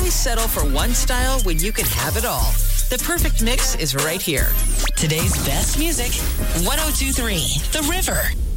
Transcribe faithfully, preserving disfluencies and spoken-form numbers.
Why settle for one style when you can have it all? The perfect mix is right here. Today's best music, one oh two point three The River.